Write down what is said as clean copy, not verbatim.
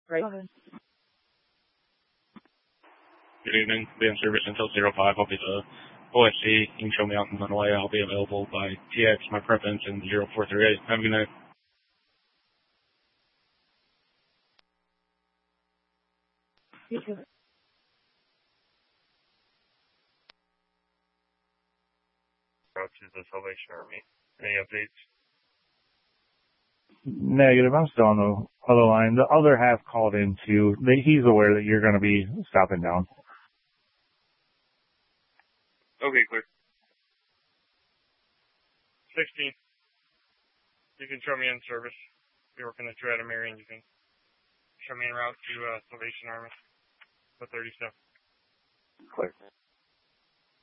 Right. Good evening. Be in service until 05. I'll be the OSC. You can show me out in Monterey. I'll be available by TX, my preference, and 0438. Have a good night. You too. To the Salvation Army. Any updates? Negative. I'm still on the other line. The other half called in too. He's aware that you're going to be stopping down. Okay, clear. 16. You can show me in service. If you're working the Toretto Marion, you can show me en route to Salvation Army. The 37. Clear.